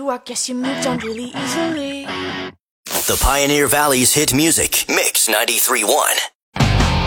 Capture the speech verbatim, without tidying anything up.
you, I guess you moved on really easily. The Pioneer Valley's hit music, Mix ninety-three point one.